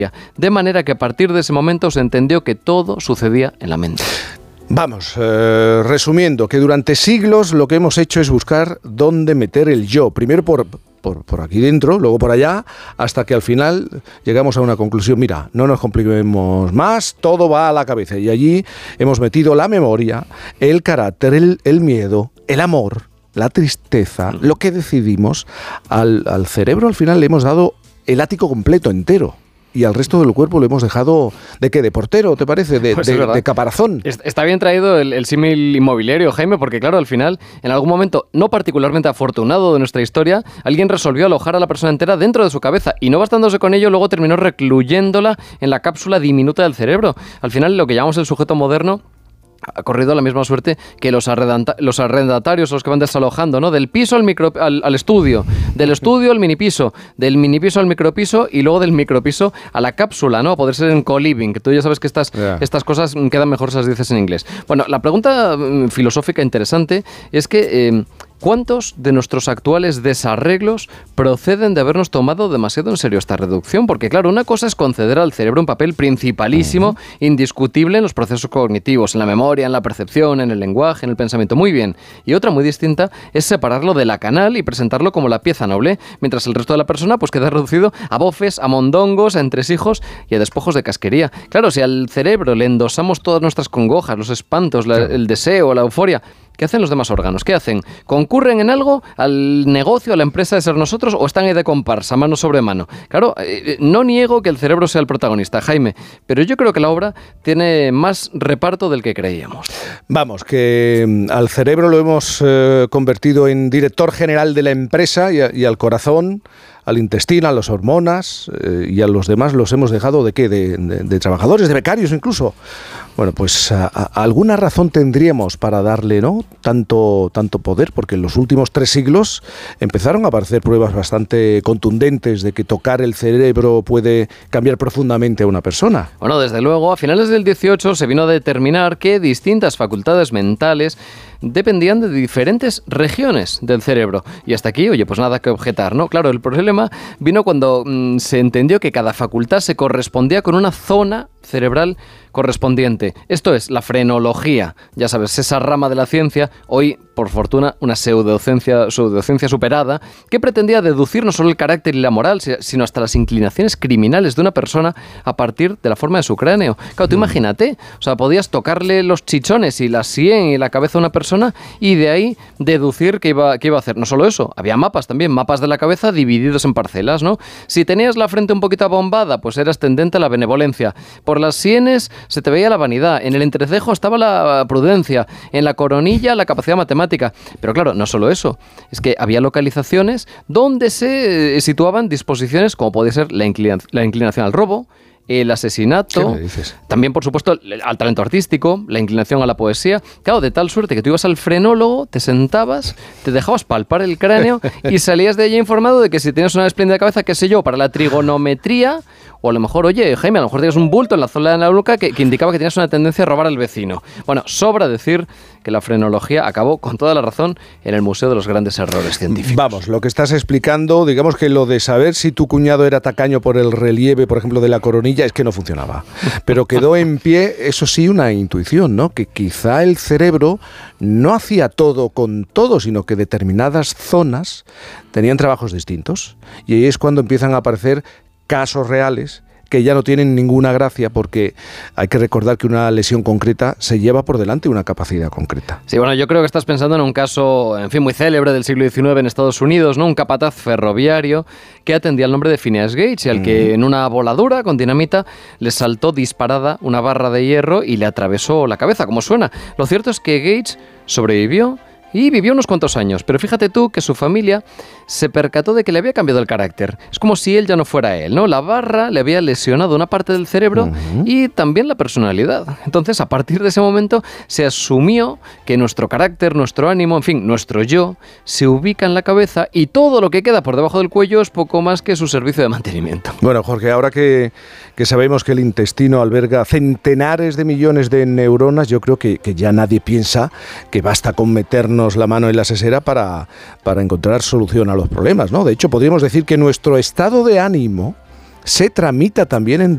De manera que a partir de ese momento se entendió que todo sucedía en la mente. Vamos, resumiendo, que durante siglos lo que hemos hecho es buscar dónde meter el yo. Primero por aquí dentro, luego por allá, hasta que al final llegamos a una conclusión. Mira, no nos compliquemos más, todo va a la cabeza. Y allí hemos metido la memoria, el carácter, el miedo, el amor, la tristeza, lo que decidimos. Al cerebro al final le hemos dado el ático completo, entero. Y al resto del cuerpo le hemos dejado, ¿de qué? ¿De portero, te parece? ¿De caparazón? Está bien traído el símil inmobiliario, Jaime, porque claro, al final, en algún momento no particularmente afortunado de nuestra historia, alguien resolvió alojar a la persona entera dentro de su cabeza y no bastándose con ello, luego terminó recluyéndola en la cápsula diminuta del cerebro. Al final, lo que llamamos el sujeto moderno ha corrido la misma suerte que los arrendatarios, los que van desalojando, ¿no? Del piso al estudio, del estudio al minipiso, del minipiso al micropiso y luego del micropiso a la cápsula, ¿no? A poder ser en co-living, que tú ya sabes que estas cosas quedan mejor si las dices en inglés. Bueno, la pregunta filosófica interesante es que ¿cuántos de nuestros actuales desarreglos proceden de habernos tomado demasiado en serio esta reducción? Porque claro, una cosa es conceder al cerebro un papel principalísimo, indiscutible en los procesos cognitivos, en la memoria, en la percepción, en el lenguaje, en el pensamiento. Muy bien. Y otra muy distinta es separarlo de la canal y presentarlo como la pieza noble, mientras el resto de la persona pues queda reducido a bofes, a mondongos, a entresijos y a despojos de casquería. Claro, si al cerebro le endosamos todas nuestras congojas, los espantos, el deseo, la euforia, ¿qué hacen los demás órganos? ¿Qué hacen? ¿Concurren en algo al negocio, a la empresa de ser nosotros o están ahí de comparsa, mano sobre mano? Claro, no niego que el cerebro sea el protagonista, Jaime, pero yo creo que la obra tiene más reparto del que creíamos. Vamos, que al cerebro lo hemos convertido en director general de la empresa y al corazón, al intestino, a las hormonas y a los demás los hemos dejado ¿de qué? De trabajadores, de becarios incluso. Bueno, pues alguna razón tendríamos para darle, ¿no?, tanto poder, porque en los últimos 3 siglos empezaron a aparecer pruebas bastante contundentes de que tocar el cerebro puede cambiar profundamente a una persona. Bueno, desde luego, a finales del 18 se vino a determinar que distintas facultades mentales dependían de diferentes regiones del cerebro. Y hasta aquí, oye, pues nada que objetar, ¿no? Claro, el problema vino cuando se entendió que cada facultad se correspondía con una zona cerebral correspondiente. Esto es la frenología, ya sabes, esa rama de la ciencia, hoy, por fortuna, una pseudociencia superada, que pretendía deducir no solo el carácter y la moral, sino hasta las inclinaciones criminales de una persona a partir de la forma de su cráneo. Claro, tú imagínate, o sea, podías tocarle los chichones y la sien y la cabeza a una persona y de ahí deducir qué iba a hacer. No solo eso, había mapas también, mapas de la cabeza divididos en parcelas, ¿no? Si tenías la frente un poquito abombada, pues eras tendente a la benevolencia. Por las sienes se te veía la vanidad, en el entrecejo estaba la prudencia, en la coronilla la capacidad matemática. Pero claro, no solo eso, es que había localizaciones donde se situaban disposiciones como puede ser la inclinación al robo, el asesinato, también por supuesto al talento artístico, la inclinación a la poesía, claro, de tal suerte que tú ibas al frenólogo, te sentabas, te dejabas palpar el cráneo y salías de allí informado de que si tienes una espléndida cabeza, qué sé yo, para la trigonometría, o a lo mejor, oye, Jaime, a lo mejor tienes un bulto en la zona de la nuca que indicaba que tenías una tendencia a robar al vecino. Bueno, sobra decir que la frenología acabó con toda la razón en el Museo de los Grandes Errores Científicos. Vamos, lo que estás explicando, digamos que lo de saber si tu cuñado era tacaño por el relieve, por ejemplo, de la coronilla, es que no funcionaba. Pero quedó en pie, eso sí, una intuición, ¿no? Que quizá el cerebro no hacía todo con todo, sino que determinadas zonas tenían trabajos distintos. Y ahí es cuando empiezan a aparecer casos reales que ya no tienen ninguna gracia, porque hay que recordar que una lesión concreta se lleva por delante una capacidad concreta. Sí, bueno, yo creo que estás pensando en un caso, en fin, muy célebre del siglo XIX en Estados Unidos, ¿no? Un capataz ferroviario que atendía el nombre de Phineas Gage, y al que en una voladura con dinamita le saltó disparada una barra de hierro y le atravesó la cabeza, como suena. Lo cierto es que Gage sobrevivió y vivió unos cuantos años, pero fíjate tú que su familia se percató de que le había cambiado el carácter. Es como si él ya no fuera él, ¿no? La barra le había lesionado una parte del cerebro y también la personalidad. Entonces, a partir de ese momento, se asumió que nuestro carácter, nuestro ánimo, en fin, nuestro yo, se ubica en la cabeza y todo lo que queda por debajo del cuello es poco más que su servicio de mantenimiento. Bueno, Jorge, ahora que sabemos que el intestino alberga centenares de millones de neuronas, yo creo que ya nadie piensa que basta con meternos la mano en la sesera para encontrar solución a los problemas, ¿no? De hecho, podríamos decir que nuestro estado de ánimo se tramita también en